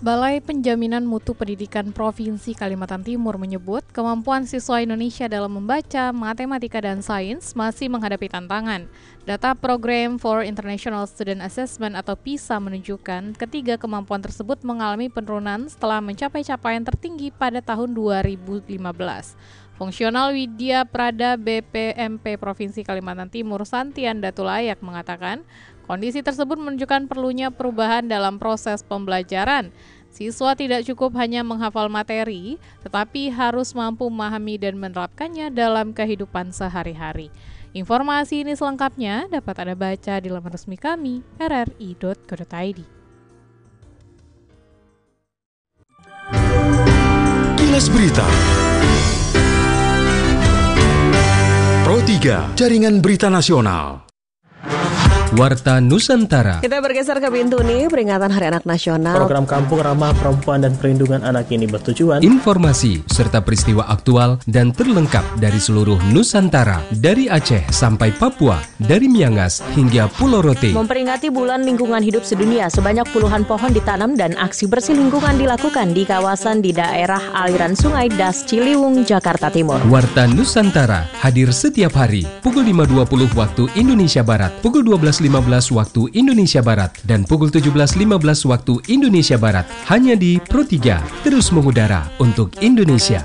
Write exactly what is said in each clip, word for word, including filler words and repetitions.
Balai Penjaminan Mutu Pendidikan Provinsi Kalimantan Timur menyebut kemampuan siswa Indonesia dalam membaca, matematika, dan sains masih menghadapi tantangan. Data Program for International Student Assessment atau PISA menunjukkan ketiga kemampuan tersebut mengalami penurunan setelah mencapai capaian tertinggi pada tahun dua ribu lima belas. Fungsional Widya Prada B P M P Provinsi Kalimantan Timur Santian Datulayak mengatakan, kondisi tersebut menunjukkan perlunya perubahan dalam proses pembelajaran. Siswa tidak cukup hanya menghafal materi, tetapi harus mampu memahami dan menerapkannya dalam kehidupan sehari-hari. Informasi ini selengkapnya dapat Anda baca di laman resmi kami, r r i dot co dot i d. Kilas Berita Pro tiga, Jaringan Berita Nasional. Warta Nusantara. Kita bergeser ke Bintuni, peringatan Hari Anak Nasional. Program Kampung Ramah Perempuan dan Perlindungan Anak ini bertujuan informasi serta peristiwa aktual dan terlengkap dari seluruh Nusantara, dari Aceh sampai Papua, dari Miangas hingga Pulau Rote. Memperingati Bulan Lingkungan Hidup Sedunia, sebanyak puluhan pohon ditanam dan aksi bersih lingkungan dilakukan di kawasan di daerah aliran Sungai Das Ciliwung, Jakarta Timur. Warta Nusantara hadir setiap hari pukul lima dua puluh waktu Indonesia Barat, pukul dua belas lima belas waktu Indonesia Barat, dan pukul tujuh belas lima belas waktu Indonesia Barat, hanya di Pro tiga, terus mengudara untuk Indonesia.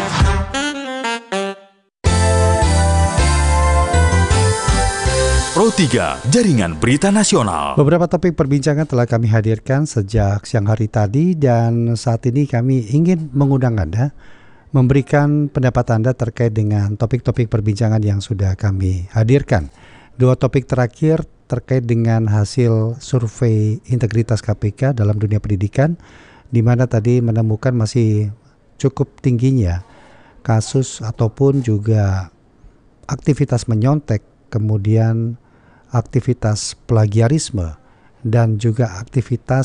Pro tiga, Jaringan Berita Nasional. Beberapa topik perbincangan telah kami hadirkan sejak siang hari tadi, dan saat ini kami ingin mengundang Anda memberikan pendapat Anda terkait dengan topik-topik perbincangan yang sudah kami hadirkan. Dua topik terakhir terkait dengan hasil survei integritas K P K dalam dunia pendidikan, di mana tadi menemukan masih cukup tingginya kasus ataupun juga aktivitas menyontek, kemudian aktivitas plagiarisme, dan juga aktivitas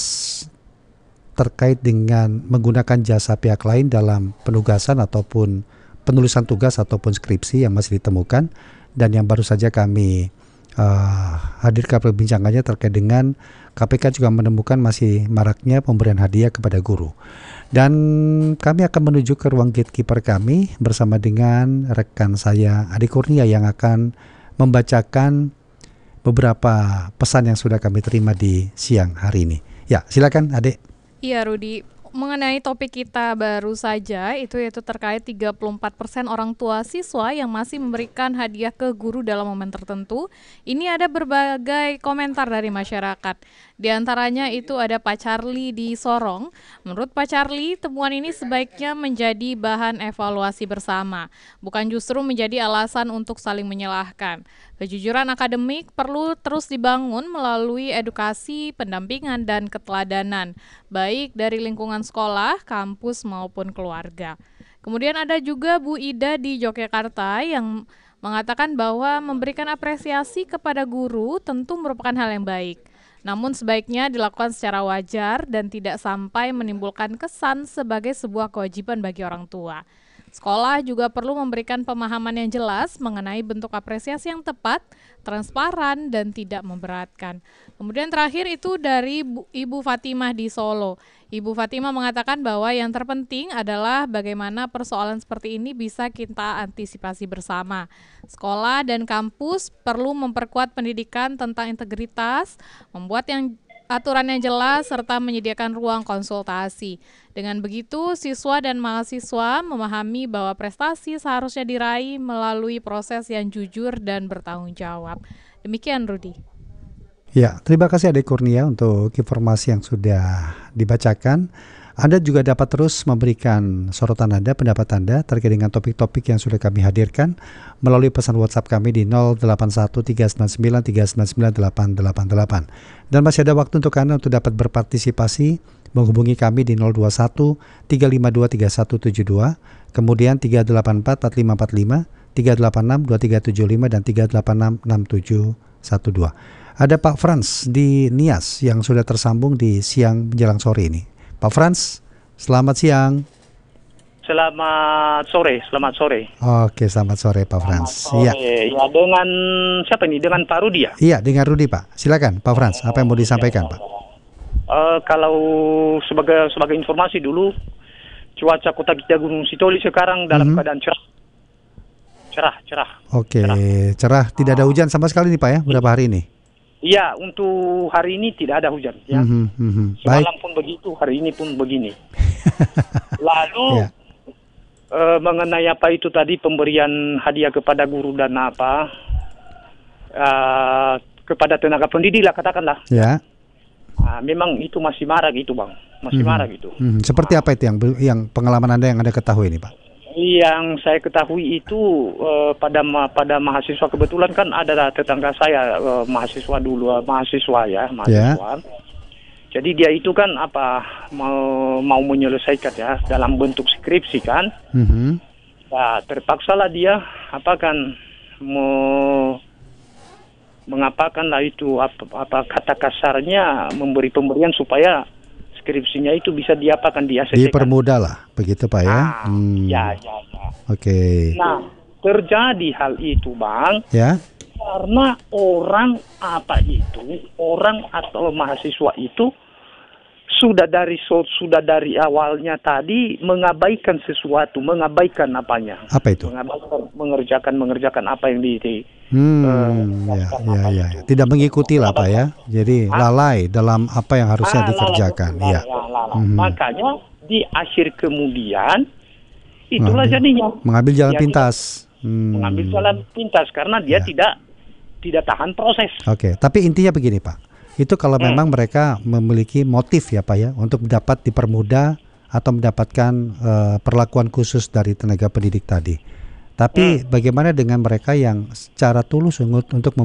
terkait dengan menggunakan jasa pihak lain dalam penugasan ataupun penulisan tugas ataupun skripsi yang masih ditemukan, dan yang baru saja kami Uh, hadirkan perbincangannya terkait dengan K P K juga menemukan masih maraknya pemberian hadiah kepada guru. Dan kami akan menuju ke ruang gatekeeper kami bersama dengan rekan saya Ade Kurnia yang akan membacakan beberapa pesan yang sudah kami terima di siang hari ini. Ya, silakan Ade. Iya Rudi, mengenai topik kita baru saja itu yaitu terkait tiga puluh empat persen orang tua siswa yang masih memberikan hadiah ke guru dalam momen tertentu. Ini ada berbagai komentar dari masyarakat. Di antaranya itu ada Pak Charlie di Sorong. Menurut Pak Charlie, temuan ini sebaiknya menjadi bahan evaluasi bersama, bukan justru menjadi alasan untuk saling menyalahkan. Kejujuran akademik perlu terus dibangun melalui edukasi, pendampingan, dan keteladanan, baik dari lingkungan sekolah, kampus, maupun keluarga. Kemudian ada juga Bu Ida di Yogyakarta yang mengatakan bahwa memberikan apresiasi kepada guru tentu merupakan hal yang baik. Namun sebaiknya dilakukan secara wajar dan tidak sampai menimbulkan kesan sebagai sebuah kewajiban bagi orang tua. Sekolah juga perlu memberikan pemahaman yang jelas mengenai bentuk apresiasi yang tepat, transparan, dan tidak memberatkan. Kemudian terakhir itu dari Bu, Ibu Fatimah di Solo. Ibu Fatimah mengatakan bahwa yang terpenting adalah bagaimana persoalan seperti ini bisa kita antisipasi bersama. Sekolah dan kampus perlu memperkuat pendidikan tentang integritas, membuat yang aturan yang jelas, serta menyediakan ruang konsultasi. Dengan begitu, siswa dan mahasiswa memahami bahwa prestasi seharusnya diraih melalui proses yang jujur dan bertanggung jawab. Demikian, Rudi. Ya, terima kasih Ade Kurnia untuk informasi yang sudah dibacakan. Anda juga dapat terus memberikan sorotan Anda, pendapat Anda terkait dengan topik-topik yang sudah kami hadirkan melalui pesan WhatsApp kami di nol delapan satu tiga sembilan sembilan tiga sembilan sembilan delapan delapan delapan. Dan masih ada waktu untuk Anda untuk dapat berpartisipasi, menghubungi kami di nol dua satu tiga lima dua tiga satu tujuh dua, kemudian tiga delapan empat empat lima empat lima, tiga delapan enam dua tiga tujuh lima, dan tiga delapan enam enam tujuh satu dua. Ada Pak Frans di Nias yang sudah tersambung di siang menjelang sore ini. Pak Frans, selamat siang. Selamat sore, selamat sore. Oke, selamat sore Pak Frans. Sore. Ya. ya, dengan siapa ini? Dengan Pak Rudi ya? Iya, dengan Rudi Pak. Silakan Pak Frans, apa yang mau disampaikan Pak? uh, kalau sebagai sebagai informasi dulu, cuaca kota kita Gunung Sitoli sekarang dalam Mhm. keadaan cerah. Cerah, cerah. Oke, Cerah. cerah. Tidak ada hujan sama sekali nih Pak ya, berapa hari ini? Iya, untuk hari ini tidak ada hujan. Ya. Mhm, mhm. Baik. Semalam pun begitu, hari ini pun begini. Lalu Ya. eh, mengenai apa itu tadi pemberian hadiah kepada guru dan apa eh, kepada tenaga pendidik lah katakanlah. Ya. Ah, memang itu masih marak itu bang, masih Mhm. marak itu. Mhm. Seperti apa itu yang yang pengalaman Anda yang Anda ketahui ini Pak? Yang saya ketahui itu eh, pada ma- pada mahasiswa, kebetulan kan ada tetangga saya eh, mahasiswa dulu eh, mahasiswa ya mahasiswa. Jadi dia itu kan apa mau mau menyelesaikan ya dalam bentuk skripsi kan. Mhm. Nah, terpaksalah dia apa kan mau mengapakan lah itu apa, apa kata kasarnya memberi pemberian supaya skripsinya itu bisa diapakan di A C C kan. Dipermudah lah, begitu Pak ya? Ah, Hmm. ya, ya, ya. Oke. Nah, terjadi hal itu, Bang, Ya. karena orang apa itu, orang atau mahasiswa itu sudah dari so- sudah dari awalnya tadi mengabaikan sesuatu, mengabaikan apanya? Apa itu? Mengabaikan mengerjakan mengerjakan apa yang di, di Hmm, ya, ya, ya, ya. Tidak mengikuti lah Pak ya. Jadi lalai dalam apa yang harusnya Ah, dikerjakan. lalai, Ya. lalai, lalai. Mhm. Makanya di akhir kemudian itulah Mengambil- jadinya Mengambil jalan Dia pintas. Hmm. mengambil jalan pintas karena dia Ya. tidak tidak tahan proses. Oke, tapi intinya begini Pak. Itu kalau Hmm. memang mereka memiliki motif ya Pak ya untuk dapat dipermudah atau mendapatkan eh, perlakuan khusus dari tenaga pendidik tadi. Tapi bagaimana dengan mereka yang secara tulus untuk untuk